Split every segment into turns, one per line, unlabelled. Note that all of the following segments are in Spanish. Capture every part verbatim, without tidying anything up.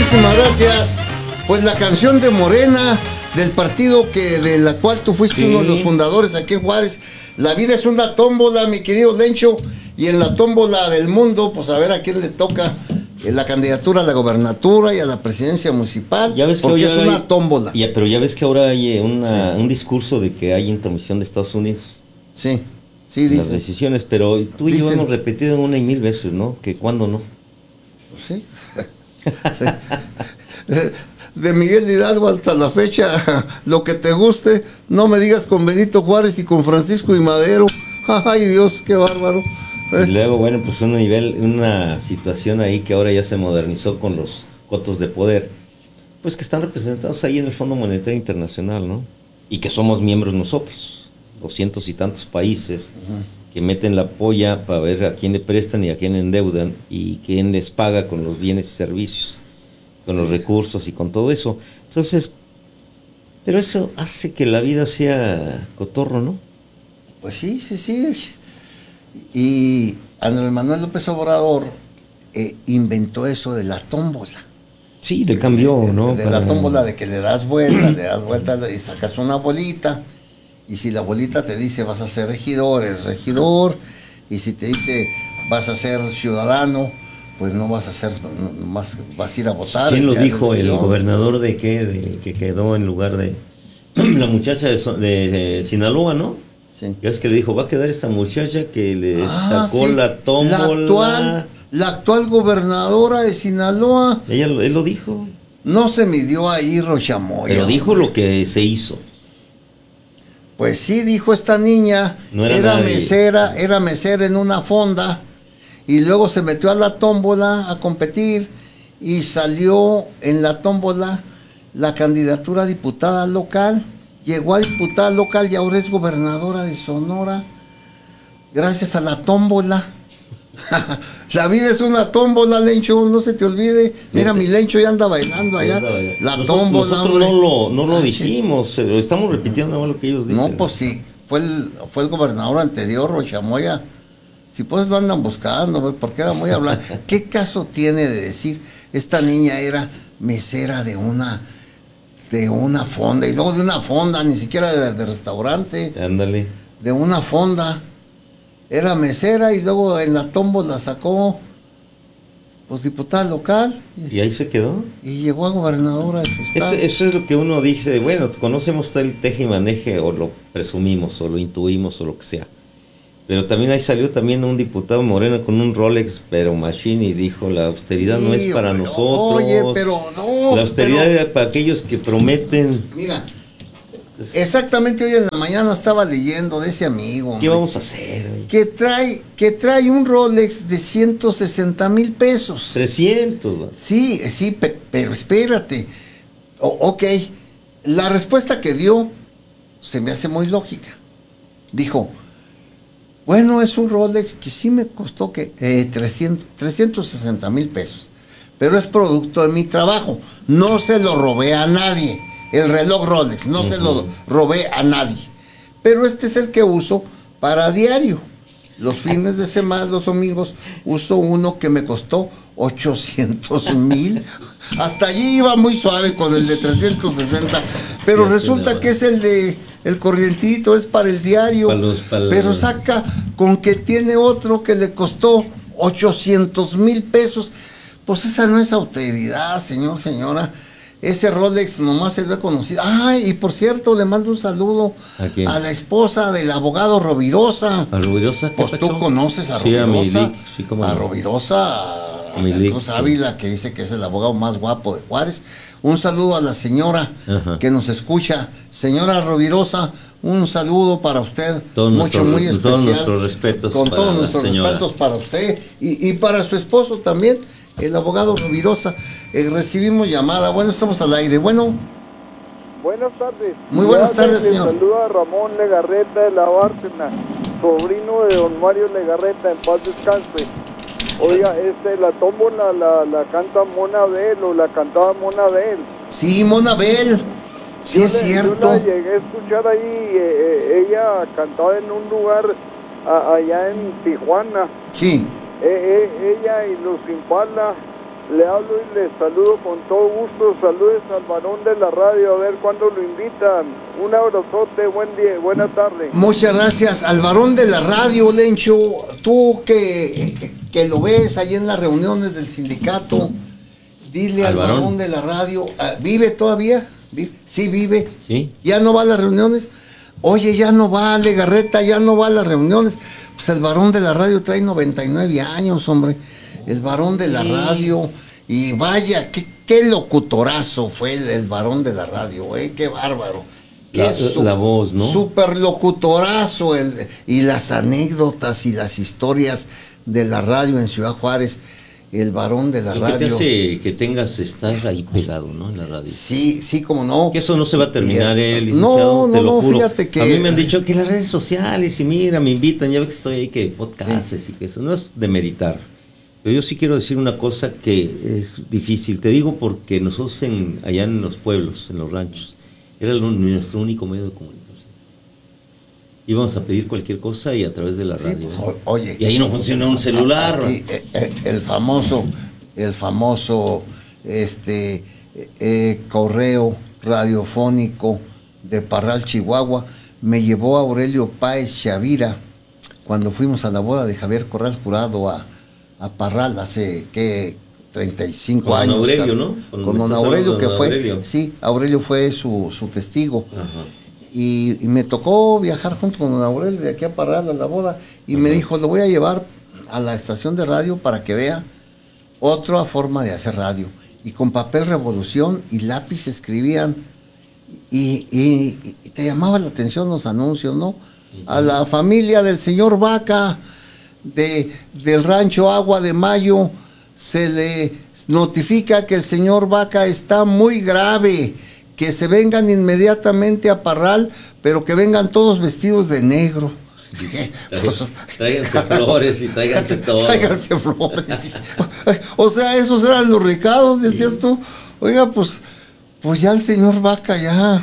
muchísimas gracias. Pues la canción de Morena, del partido que de la cual tú fuiste sí. uno de los fundadores aquí en Juárez. La vida es una tómbola, mi querido Lencho, y en la tómbola del mundo, pues a ver a quién le toca la candidatura a la gobernatura y a la presidencia municipal,
ya ves que
porque es una
hay,
tómbola.
Ya, pero ya ves que ahora hay una, sí. un discurso de que hay intromisión de Estados Unidos.
Sí, sí,
en las decisiones, pero tú y
dicen,
yo hemos repetido una y mil veces, ¿no? Que cuándo no.
Sí. De Miguel Hidalgo hasta la fecha, lo que te guste, no me digas con Benito Juárez y con Francisco y Madero. Ay, Dios, qué bárbaro.
Eh. Y luego, bueno, pues un nivel, una situación ahí que ahora ya se modernizó con los cotos de poder, pues que están representados ahí en el Fondo Monetario Internacional, ¿no? Y que somos miembros nosotros, doscientos y tantos países uh-huh. que meten la polla para ver a quién le prestan y a quién endeudan y quién les paga con los bienes y servicios, con sí. los recursos y con todo eso. Entonces, pero eso hace que la vida sea cotorro, ¿no?
Pues sí, sí, sí. Y Andrés Manuel López Obrador eh, inventó eso de la tómbola.
Sí, le cambió,
de,
¿no?
De
Para...
la tómbola de que le das vuelta, le das vuelta y sacas una bolita. Y si la bolita te dice vas a ser regidor, eres regidor. Y si te dice vas a ser ciudadano, pues no vas a ser, no, más vas a ir a votar.
¿Quién lo dijo? ¿El gobernador de qué? De, que quedó en lugar de la muchacha de, de, de Sinaloa, ¿no?
Sí.
Ya es que le dijo, va a quedar esta muchacha que le ah, sacó sí. la tómbola.
La actual, la actual gobernadora de Sinaloa.
Ella, él lo dijo.
No se midió ahí Rochamoya.
Pero dijo lo que se hizo.
Pues sí, dijo esta niña,
no era,
era
nadie.
mesera, era mesera en una fonda, y luego se metió a la tómbola a competir, y salió en la tómbola la candidatura a diputada local, llegó a diputada local y ahora es gobernadora de Sonora, gracias a la tómbola. La vida es una tómbola, Lencho, no se te olvide. Mira, mi Lencho ya anda bailando allá. La
nosotros,
tómbola.
Nosotros no lo, no lo dijimos, lo estamos repitiendo lo que ellos dicen.
No, pues sí, fue el, fue el gobernador anterior, Rochamoya. Si pues lo andan buscando, porque era muy hablando. ¿Qué caso tiene de decir, esta niña era mesera de una de una fonda, y luego de una fonda, ni siquiera de, de restaurante?
Ándale.
De una fonda. Era mesera y luego en la tómbola sacó pues diputada local.
Y, y ahí se quedó.
Y llegó a gobernadora de su estado.
Eso, eso es lo que uno dice, bueno, conocemos todo el teje y maneje, o lo presumimos, o lo intuimos, o lo que sea. Pero también ahí salió también un diputado moreno con un Rolex, pero machine, y dijo, la austeridad sí, no es para pero, nosotros.
Oye, pero no.
La austeridad
pero,
era para aquellos que prometen.
Mira. Exactamente, hoy en la mañana estaba leyendo de ese amigo.
¿Qué hombre, vamos a hacer? Oye?
Que trae, que trae un Rolex de ciento sesenta mil pesos.
trescientos. ¿no?
Sí, sí, pe, pero espérate. O, ok, la respuesta que dio se me hace muy lógica. Dijo, bueno, es un Rolex que sí me costó que eh, trescientos sesenta mil pesos, pero es producto de mi trabajo. No se lo robé a nadie. El reloj Rolex, no uh-huh. se lo robé a nadie. Pero este es el que uso para diario. Los fines de semana, los domingos, uso uno que me costó ochocientos mil. Hasta allí iba muy suave con el de trescientos sesenta. Pero sí, resulta sí, que es el de el corrientito, es para el diario.
Para los, para
pero saca con que tiene otro que le costó ochocientos mil pesos. Pues esa no es austeridad, señor, señora. Ese Rolex nomás se ve conocido. Ay, y por cierto, le mando un saludo
¿A,
a la esposa del abogado Rovirosa.
¿A Rovirosa?
Pues tú conoces a
sí,
Rovirosa.
A, sí, como
a Rovirosa, a, a Cruz Ávila, que dice que es el abogado más guapo de Juárez. Un saludo a la señora Ajá. que nos escucha. Señora Rovirosa, un saludo para usted.
Todo
mucho,
nuestro,
muy especial.
Todos nuestros respetos.
Con todos nuestros respetos para usted y, y para su esposo también. El abogado Rovirosa. Eh, recibimos llamada. Bueno, estamos al aire. Bueno.
Buenas tardes.
Muy buenas tardes, señor.
Saluda a Ramón Legarreta de la Bárcena, sobrino de don Mario Legarreta, en paz descanse. Oiga, este, la tómbola la, la canta Mona Bell, o la cantaba Mona Bell.
Sí, Mona Bell. Sí,
yo
es
le,
cierto.
Yo la llegué a escuchar ahí. Eh, eh, ella cantaba en un lugar a, allá en Tijuana.
Sí.
Eh, eh, ella y los Impala Le hablo y le saludo con todo gusto. Saludes al varón de la radio, a ver cuándo lo invitan. Un abrazote, buen día, buena tarde.
Muchas gracias al varón de la radio, Lencho. Tú que, que, que lo ves ahí en las reuniones del sindicato, dile al, al varón. varón de la radio, ¿vive todavía? ¿Vive? Sí, vive.
Sí.
¿Ya no va a las reuniones? Oye, ya no va, Legarreta, ya no va a las reuniones. Pues el varón de la radio trae noventa y nueve años, hombre. El varón de la sí. radio. Y vaya, qué, qué locutorazo fue el, el varón de la radio, ¿eh? Qué bárbaro.
La,
su,
la voz, ¿no?
Súper locutorazo. El, y las anécdotas y las historias de la radio en Ciudad Juárez. El varón de la
Lo
radio.
Que te hace que tengas, estar ahí pegado, ¿no? En la radio.
Sí, sí, como no.
Que eso no se va a terminar, eh, licenciado,
no, no,
te lo
no,
juro.
Fíjate que.
A mí me han dicho que las redes sociales, y mira, me invitan, ya ves que estoy ahí, que podcasts, sí. y que eso no es de meditar. Pero yo sí quiero decir una cosa que es difícil. Te digo porque nosotros en, allá en los pueblos, en los ranchos, era el, nuestro único medio de comunicación. Íbamos a pedir cualquier cosa y a través de la
sí,
radio.
pues, ¿eh? Oye.
Y ahí no funciona un celular.
Aquí, eh, eh, el famoso, el famoso, este, eh, correo radiofónico de Parral, Chihuahua, me llevó a Aurelio Páez Chavira cuando fuimos a la boda de Javier Corral Jurado a a Parral hace, ¿qué? treinta y cinco
con
años.
Don Aurelio, ¿no?
Con, con don Aurelio, que
don
fue,
Aurelio.
sí, Aurelio fue su, su testigo.
Ajá.
Y, y me tocó viajar junto con don Aurelio de aquí a Parral a la boda, y Ajá. me dijo, lo voy a llevar a la estación de radio para que vea otra forma de hacer radio. Y con papel revolución y lápiz escribían, y, y, y te llamaba la atención los anuncios, ¿no? Ajá. A la familia del señor Vaca, De, del rancho Agua de Mayo, se le notifica que el señor Vaca está muy grave, que se vengan inmediatamente a Parral, pero que vengan todos vestidos de negro.
Pues, tráiganse flores y tráiganse todo.
Tráiganse flores. O sea, esos eran los recados, decías sí. tú. Oiga, pues, pues ya el señor Vaca ya...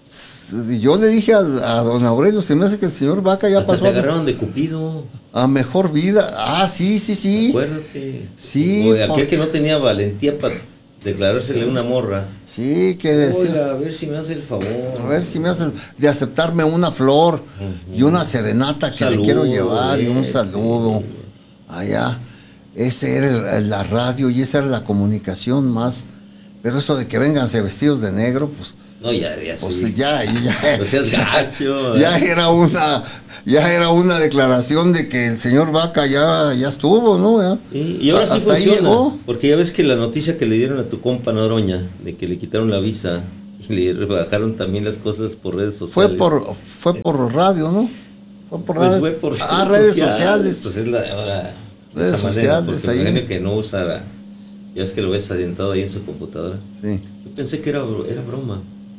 Yo le dije a, a don Aurelio, se me hace que el señor Vaca ya
Hasta
pasó.
Te agarraron a, de Cupido.
A mejor vida. Ah, sí, sí, sí.
Acuérdate.
Sí.
O aquel porque... que no tenía valentía para declarársele sí. una morra.
Sí, que decía.
Oiga, a ver si me hace el favor. A
ver si me hace el, de aceptarme una flor uh-huh. y una serenata que saludo, le quiero llevar y un saludo. Sí. Allá. Ese era el, la radio y esa era la comunicación más. Pero eso de que vénganse vestidos de negro, pues.
No, ya, ya
pues
sí.
ya, ya,
pues seas gacho,
ya era una, ya era una declaración de que el señor Vaca ya, ya estuvo, ¿no? Ya.
Y, y ahora sí
hasta
funciona,
ahí llegó.
Porque ya ves que la noticia que le dieron a tu compa Noroña, de que le quitaron la visa y le rebajaron también las cosas por redes sociales.
Fue por, fue por radio, ¿no? Fue por
pues
radio.
Fue por redes,
ah, redes
sociales.
sociales.
Pues es la ahora.
Redes sociales
manera,
ahí.
Que no usa, ya ves que lo ves adentado ahí en su computadora.
Sí.
Yo pensé que era, era broma.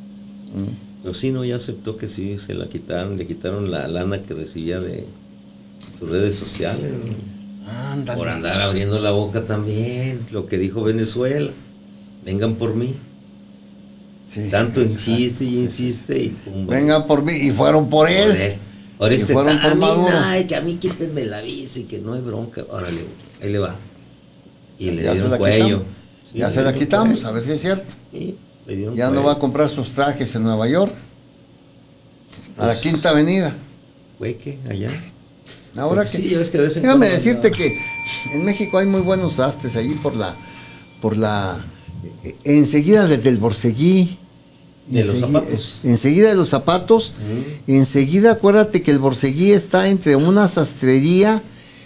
Pero sí, no, ya aceptó que sí, se la quitaron, le quitaron la lana que recibía de sus redes sociales.
Ándale.
Por andar abriendo la boca también, lo que dijo Venezuela, vengan por mí. Sí, tanto insiste y insiste. Sí, sí. Y pum,
vengan por mí, y fueron por, por él. él.
Ahora este
y fueron por Maduro.
Ay, que a mí quítenme la visa y que no hay bronca. Órale, ahí le va. Y le
ya
dieron
se la
cuello.
Sí, ya se la quitamos, cuello. A ver si es cierto.
Sí.
Ya no va a comprar sus trajes en Nueva York, a la Quinta Avenida.
Güey, ¿qué? Allá.
Ahora que,
sí, ya ves que de vez en
déjame
cuando
decirte
anda...
que en México hay muy buenos sastres allí por la, por la, eh, enseguida desde el Borseguí.
De los zapatos.
Enseguida de los zapatos. Uh-huh. Enseguida, acuérdate que el Borseguí está entre una sastrería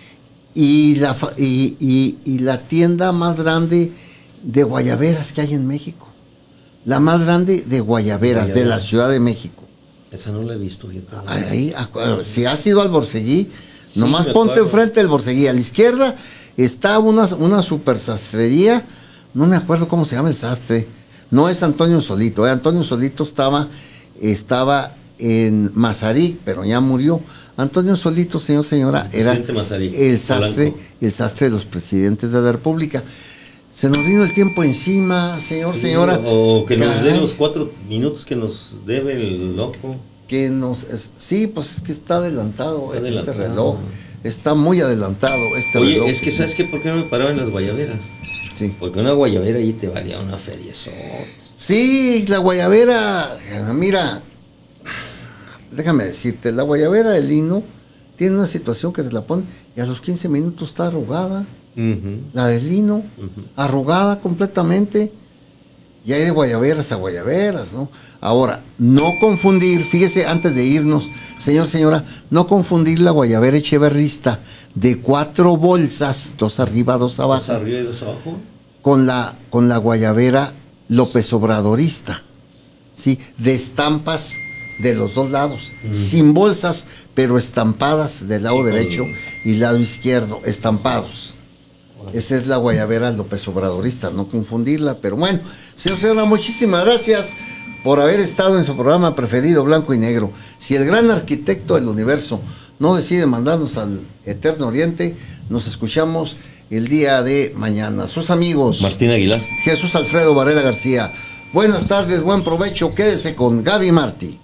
y la, y, y, y la tienda más grande de guayaberas que hay en México. La más grande de guayaberas, Guayabera. de la Ciudad de México.
Esa no la he visto. Bien.
Ahí, si has ido al Borseguí, sí, nomás ponte enfrente del Borseguí. A la izquierda está una, una super sastrería. No me acuerdo cómo se llama el sastre. No es Antonio Solito. ¿eh? Antonio Solito estaba, estaba en Mazarik, pero ya murió. Antonio Solito, señor, señora, era el sastre, el sastre de los presidentes de la República. Se nos vino el tiempo encima, señor, sí, señora.
O que nos dé los cuatro minutos que nos debe el loco.
Que nos, es, sí, pues es que está adelantado, está este adelantado. reloj. Está muy adelantado este
Oye,
reloj.
es que ¿sabes qué? ¿Por qué no me paraba en las guayaberas?
Sí.
Porque una guayabera ahí te valía una feria. Eso.
Sí, la guayabera, mira, déjame decirte, la guayabera de lino tiene una situación que te la ponen y a los quince minutos está arrugada. Uh-huh. La de lino, uh-huh. arrugada completamente. Y hay de guayaberas a guayaberas, ¿no? Ahora, no confundir, fíjese, antes de irnos, señor, señora, no confundir la guayabera echeverrista de cuatro bolsas, dos arriba, dos abajo.
Dos arriba y dos abajo.
Con la, con la guayabera López Obradorista, ¿sí? De estampas de los dos lados, mm. sin bolsas, pero estampadas del lado sí, derecho con... y lado izquierdo, estampados. Bueno. Esa es la guayabera López Obradorista, no confundirla, pero bueno, señor, señora, muchísimas gracias por haber estado en su programa preferido, Blanco y Negro. Si el gran arquitecto del universo no decide mandarnos al Eterno Oriente, nos escuchamos el día de mañana. Sus amigos
Martín Aguilar,
Jesús Alfredo Varela García. Buenas tardes, buen provecho, quédese con Gaby Martí.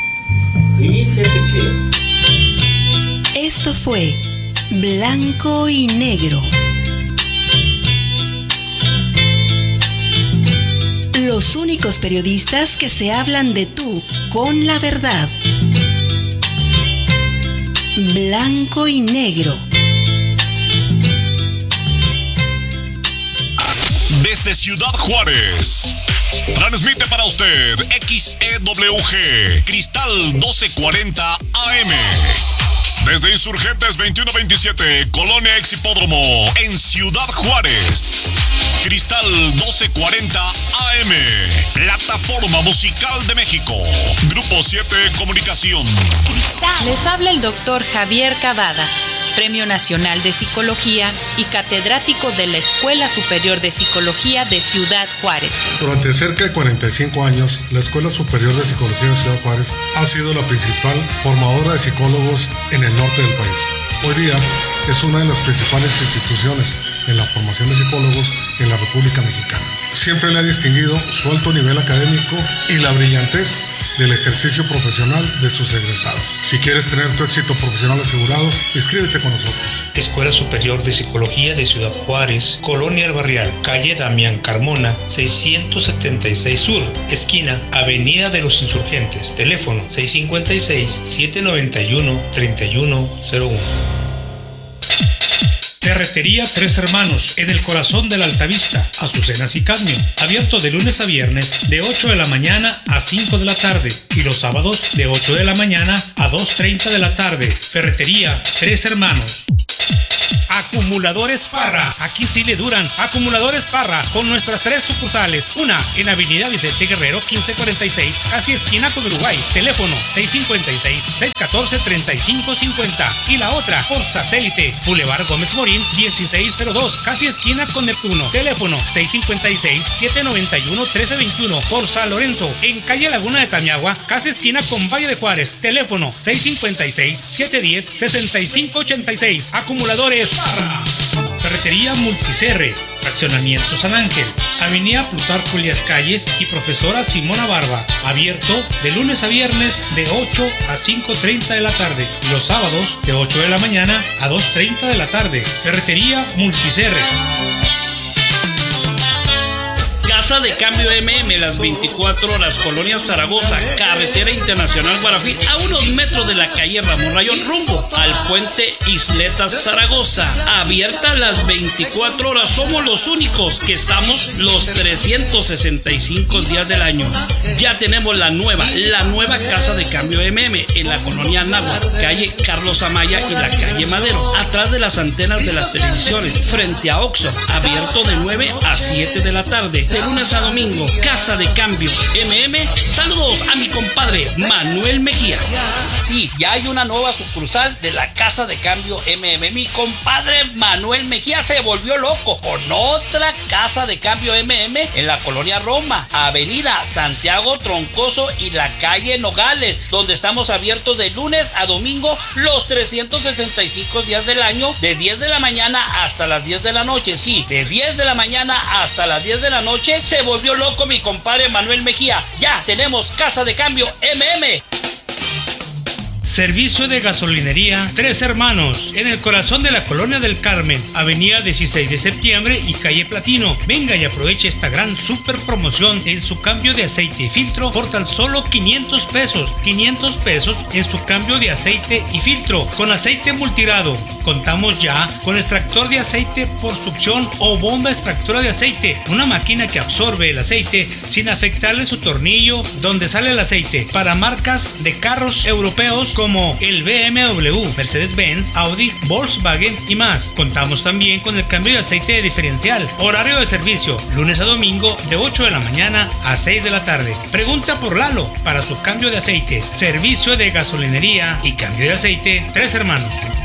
Esto fue Blanco y Negro. Los únicos periodistas que se hablan de tú con la verdad. Blanco y Negro.
Desde Ciudad Juárez, transmite para usted X E W G, Cristal doce cuarenta A M. Desde Insurgentes veintiuno veintisiete, Colonia Ex Hipódromo, en Ciudad Juárez. Cristal doce cuarenta A M, Plataforma Musical de México. Grupo siete Comunicación.
Les habla el doctor Javier Cavada, Premio Nacional de Psicología y catedrático de la Escuela Superior de Psicología de Ciudad Juárez.
Durante cerca de cuarenta y cinco años, la Escuela Superior de Psicología de Ciudad Juárez ha sido la principal formadora de psicólogos en el norte del país. Hoy día es una de las principales instituciones en la formación de psicólogos en la República Mexicana. Siempre le ha distinguido su alto nivel académico y la brillantez del ejercicio profesional de sus egresados. Si quieres tener tu éxito profesional asegurado, inscríbete con nosotros.
Escuela Superior de Psicología de Ciudad Juárez, Colonia El Barrial, calle Damián Carmona, seiscientos setenta y seis Sur, esquina Avenida de los Insurgentes, teléfono seis cinco seis, siete nueve uno, tres uno cero uno. Ferretería Tres Hermanos, en el corazón de la Altavista, Azucenas y Cadmio, abierto de lunes a viernes de ocho de la mañana a cinco de la tarde y los sábados de ocho de la mañana a dos treinta de la tarde. Ferretería Tres Hermanos. Acumuladores Parra, aquí sí le duran. Acumuladores Parra, con nuestras tres sucursales. Una en Avenida Vicente Guerrero quince cuarenta y seis, casi esquina con Uruguay. Teléfono seis cinco seis, seis uno cuatro, tres cinco cinco cero. Y la otra por satélite, Boulevard Gómez Morín dieciséis cero dos, casi esquina con Neptuno. Teléfono seis cinco seis, siete nueve uno, uno tres dos uno. Por San Lorenzo, en calle Laguna de Tamiagua, casi esquina con Valle de Juárez. Teléfono seis cinco seis, siete uno cero, seis cinco ocho seis. Acumuladores Parra. Ferretería Multicerre, Fraccionamiento San Ángel, Avenida Plutarco Elías Calles y Profesora Simona Barba, abierto de lunes a viernes de ocho a cinco treinta de la tarde y los sábados de ocho de la mañana a dos treinta de la tarde. Ferretería Multicerre. Casa de Cambio M M, las veinticuatro horas, Colonia Zaragoza, Carretera Internacional Guarafí, a unos metros de la calle Ramón Rayón, rumbo al puente Isletas Zaragoza. Abierta las veinticuatro horas, somos los únicos que estamos los trescientos sesenta y cinco días del año. Ya tenemos la nueva, la nueva Casa de Cambio M M en la colonia Anáhuac, calle Carlos Amaya y la calle Madero, atrás de las antenas de las televisiones, frente a Oxxo, abierto de nueve a siete de la tarde. De lunes a domingo, Casa de Cambio M M. Saludos a mi compadre Manuel Mejía. Sí, ya hay una nueva sucursal de la Casa de Cambio M M. Mi compadre Manuel Mejía se volvió loco con otra Casa de Cambio M M en la colonia Roma, Avenida Santiago Troncoso y la calle Nogales, donde estamos abiertos de lunes a domingo los trescientos sesenta y cinco días del año, de diez de la mañana hasta las diez de la noche. Sí, de diez de la mañana hasta las diez de la noche. Se volvió loco mi compadre Manuel Mejía. Ya tenemos Casa de Cambio M M.
Servicio de gasolinería Tres Hermanos, en el corazón de la Colonia del Carmen, avenida dieciséis de septiembre y calle Platino. Venga y aproveche esta gran super promoción en su cambio de aceite y filtro por tan solo quinientos pesos. quinientos pesos en su cambio de aceite y filtro con aceite multigrado. Contamos ya con extractor de aceite por succión o bomba extractora de aceite, una máquina que absorbe el aceite sin afectarle su tornillo donde sale el aceite, para marcas de carros europeos como el B M W, Mercedes-Benz, Audi, Volkswagen y más. Contamos también con el cambio de aceite de diferencial. Horario de servicio, lunes a domingo de ocho de la mañana a seis de la tarde. Pregunta por Lalo para su cambio de aceite. Servicio de gasolinería y cambio de aceite Tres Hermanos.